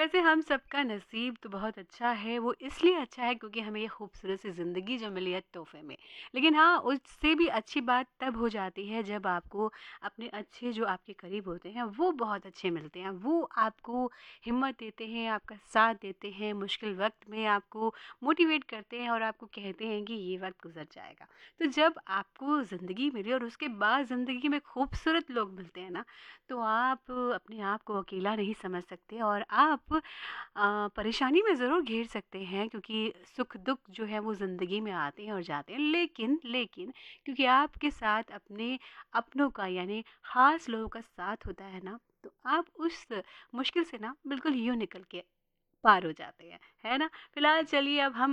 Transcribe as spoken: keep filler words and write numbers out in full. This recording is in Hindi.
वैसे हम सबका नसीब तो बहुत अच्छा है, वो इसलिए अच्छा है क्योंकि हमें ये खूबसूरत सी ज़िंदगी जो मिली है तोहफ़े में। लेकिन हाँ, उससे भी अच्छी बात तब हो जाती है जब आपको अपने अच्छे जो आपके करीब होते हैं वो बहुत अच्छे मिलते हैं। वो आपको हिम्मत देते हैं, आपका साथ देते हैं, मुश्किल वक़्त में आपको मोटिवेट करते हैं और आपको कहते हैं कि ये वक़्त गुज़र जाएगा। तो जब आपको ज़िंदगी मिली और उसके बाद ज़िंदगी में खूबसूरत लोग मिलते हैं ना, तो आप अपने आप को अकेला नहीं समझ सकते और आप अ, परेशानी में ज़रूर घिर सकते हैं क्योंकि सुख-दुःख जो है वो ज़िंदगी में आते हैं और जाते हैं। लेकिन लेकिन क्योंकि आपके साथ अपने अपनों का यानी ख़ास लोगों का साथ होता है ना, तो आप उस मुश्किल से ना बिल्कुल यूँ निकल के पार हो जाते हैं, है ना? फ़िलहाल चलिए अब हम